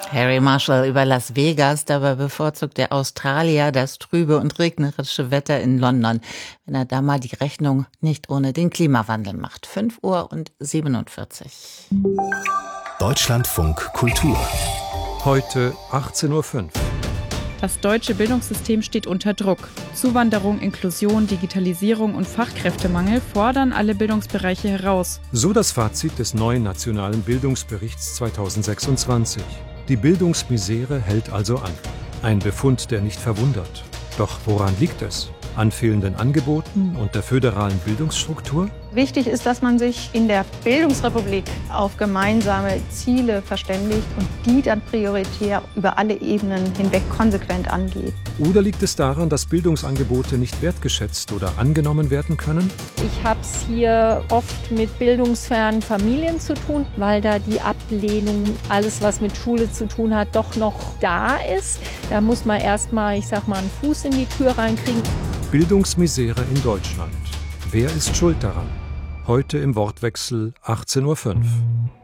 Harry Marshall über Las Vegas, dabei bevorzugt der Australier das trübe und regnerische Wetter in London, wenn er da mal die Rechnung nicht ohne den Klimawandel macht. 5:47 Uhr. Deutschlandfunk Kultur. Heute 18:05 Uhr. Das deutsche Bildungssystem steht unter Druck. Zuwanderung, Inklusion, Digitalisierung und Fachkräftemangel fordern alle Bildungsbereiche heraus. So das Fazit des neuen Nationalen Bildungsberichts 2026. Die Bildungsmisere hält also an. Ein Befund, der nicht verwundert. Doch woran liegt es? An fehlenden Angeboten und der föderalen Bildungsstruktur? Wichtig ist, dass man sich in der Bildungsrepublik auf gemeinsame Ziele verständigt und die dann prioritär über alle Ebenen hinweg konsequent angeht. Oder liegt es daran, dass Bildungsangebote nicht wertgeschätzt oder angenommen werden können? Ich habe es hier oft mit bildungsfernen Familien zu tun, weil da die Ablehnung, alles was mit Schule zu tun hat, doch noch da ist. Da muss man erstmal, einen Fuß in die Tür reinkriegen. Bildungsmisere in Deutschland. Wer ist schuld daran? Heute im Wortwechsel 18:05 Uhr.